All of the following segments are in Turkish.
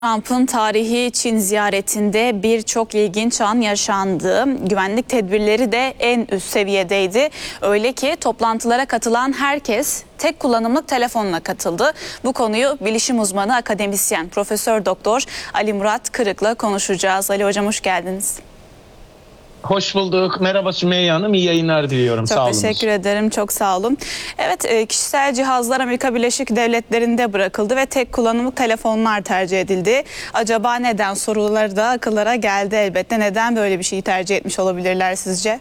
Trump'ın tarihi Çin ziyaretinde birçok ilginç an yaşandı. Güvenlik tedbirleri de en üst seviyedeydi. Öyle ki toplantılara katılan herkes tek kullanımlık telefonla katıldı. Bu konuyu bilişim uzmanı akademisyen Profesör Doktor Ali Murat Kırık'la konuşacağız. Ali Hocam hoş geldiniz. Hoş bulduk. Merhaba Sümeyye Hanım. İyi yayınlar diliyorum. Çok sağ olun. teşekkür ederim. Çok sağ olun. Evet, kişisel cihazlar Amerika Birleşik Devletleri'nde bırakıldı ve tek kullanımlık telefonlar tercih edildi. Acaba neden soruları da akıllara geldi elbette. Neden böyle bir şeyi tercih etmiş olabilirler sizce?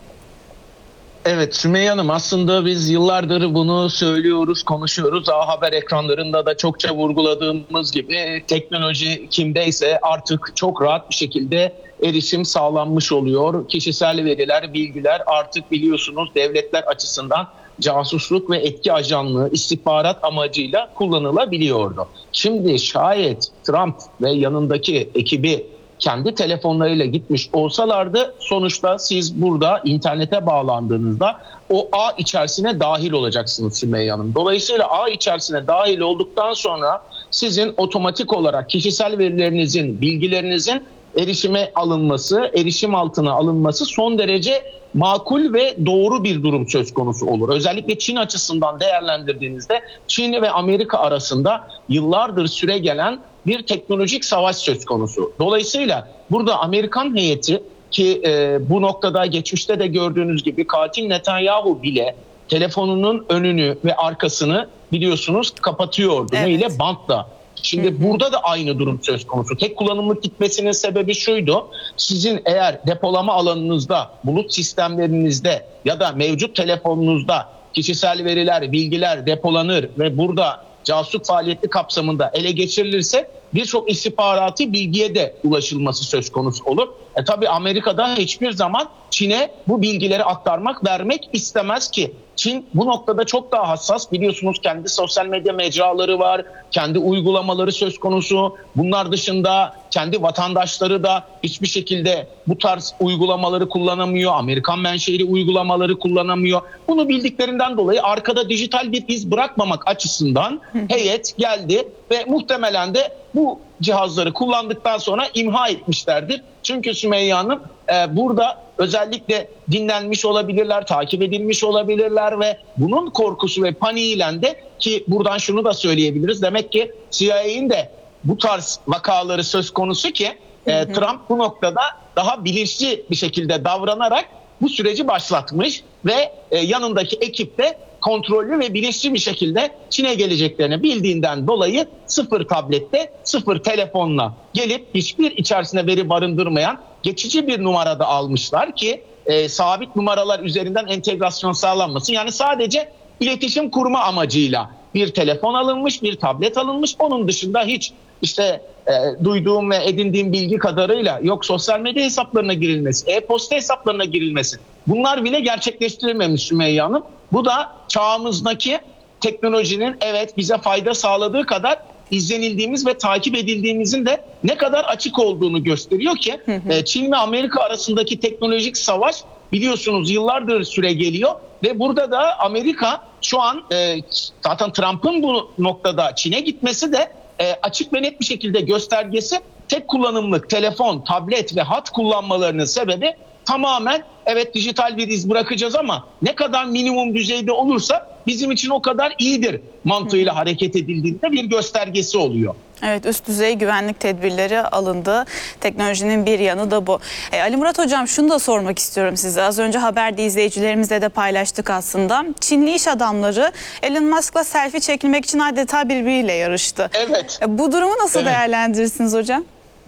Evet Sümeyye Hanım, aslında biz yıllardır bunu söylüyoruz, konuşuyoruz. Haber ekranlarında da çokça vurguladığımız gibi teknoloji kimdeyse artık çok rahat bir şekilde erişim sağlanmış oluyor. Kişisel veriler, bilgiler artık biliyorsunuz devletler açısından casusluk ve etki ajanlığı, istihbarat amacıyla kullanılabiliyordu. Şimdi şayet Trump ve yanındaki ekibi kendi telefonlarıyla gitmiş olsalardı, sonuçta siz burada internete bağlandığınızda o ağ içerisine dahil olacaksınız Sümeyye Hanım. Dolayısıyla ağ içerisine dahil olduktan sonra sizin otomatik olarak kişisel verilerinizin, bilgilerinizin erişime alınması, erişim altına alınması son derece makul ve doğru bir durum söz konusu olur. Özellikle Çin açısından değerlendirdiğinizde Çin ve Amerika arasında yıllardır süre gelen bir teknolojik savaş söz konusu. Dolayısıyla burada Amerikan heyeti ki bu noktada geçmişte de gördüğünüz gibi katil Netanyahu bile telefonunun önünü ve arkasını biliyorsunuz kapatıyordu. Evet. Neyle? Bantla. Şimdi burada da aynı durum söz konusu. Tek kullanımlık gitmesinin sebebi şuydu. Sizin eğer depolama alanınızda, bulut sistemlerinizde ya da mevcut telefonunuzda kişisel veriler, bilgiler depolanır ve burada casusluk faaliyeti kapsamında ele geçirilirse birçok istihbarati bilgiye de ulaşılması söz konusu olur. Tabii Amerika'da hiçbir zaman Çin'e bu bilgileri aktarmak, vermek istemez ki. Çin bu noktada çok daha hassas. Biliyorsunuz kendi sosyal medya mecraları var, kendi uygulamaları söz konusu. Bunlar dışında kendi vatandaşları da hiçbir şekilde bu tarz uygulamaları kullanamıyor. Amerikan menşeli uygulamaları kullanamıyor. Bunu bildiklerinden dolayı arkada dijital bir iz bırakmamak açısından heyet geldi ve muhtemelen de bu cihazları kullandıktan sonra imha etmişlerdir. Çünkü Sümeyye Hanım burada özellikle dinlenmiş olabilirler, takip edilmiş olabilirler ve bunun korkusu ve paniğiyle de, ki buradan şunu da söyleyebiliriz. Demek ki CIA'nin de bu tarz vakaları söz konusu ki Trump bu noktada daha bilinçli bir şekilde davranarak bu süreci başlatmış ve yanındaki ekip de kontrollü ve bilinçli bir şekilde Çin'e geleceklerini bildiğinden dolayı sıfır tablette, sıfır telefonla gelip hiçbir içerisine veri barındırmayan geçici bir numarada almışlar ki sabit numaralar üzerinden entegrasyon sağlanmasın. Yani sadece iletişim kurma amacıyla bir telefon alınmış, bir tablet alınmış. Onun dışında hiç duyduğum ve edindiğim bilgi kadarıyla yok sosyal medya hesaplarına girilmesi, e-posta hesaplarına girilmesi. Bunlar bile gerçekleştirilmemiş Sümeyye Hanım. Bu da çağımızdaki teknolojinin evet bize fayda sağladığı kadar izlenildiğimiz ve takip edildiğimizin de ne kadar açık olduğunu gösteriyor ki Çin ve Amerika arasındaki teknolojik savaş biliyorsunuz yıllardır süre geliyor ve burada da Amerika şu an zaten Trump'ın bu noktada Çin'e gitmesi de açık ve net bir şekilde göstergesi. Tek kullanımlık telefon, tablet ve hat kullanmalarının sebebi tamamen evet dijital bir iz bırakacağız ama ne kadar minimum düzeyde olursa bizim için o kadar iyidir mantığıyla hareket edildiğinde bir göstergesi oluyor. Evet, üst düzey güvenlik tedbirleri alındı. Teknolojinin bir yanı da bu. Ali Murat Hocam, şunu da sormak istiyorum size. Az önce haberde izleyicilerimizle de paylaştık aslında. Çinli iş adamları Elon Musk'la selfie çekilmek için adeta birbiriyle yarıştı. Evet. Bu durumu nasıl değerlendirirsiniz hocam?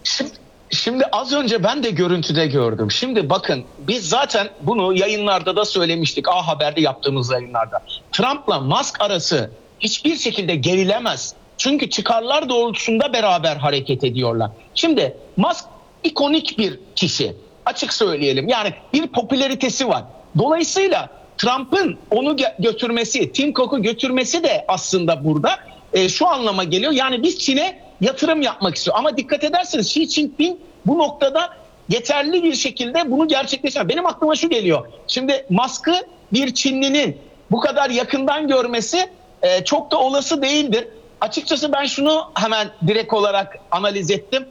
Şimdi az önce ben de görüntüde gördüm. Şimdi bakın biz zaten bunu yayınlarda da söylemiştik. Haber'de yaptığımız yayınlarda. Trump'la Musk arası hiçbir şekilde gerilemez. Çünkü çıkarlar doğrultusunda beraber hareket ediyorlar. Şimdi Musk ikonik bir kişi. Açık söyleyelim. Yani bir popülaritesi var. Dolayısıyla Trump'ın onu götürmesi, Tim Cook'u götürmesi de aslında burada şu anlama geliyor. Yani biz Çin'e yatırım yapmak istiyor. Ama dikkat ederseniz Xi Jinping bu noktada yeterli bir şekilde bunu gerçekleştirmiyor. Benim aklıma şu geliyor. Şimdi Musk'ı bir Çinlinin bu kadar yakından görmesi çok da olası değildir. Açıkçası ben şunu hemen direkt olarak analiz ettim.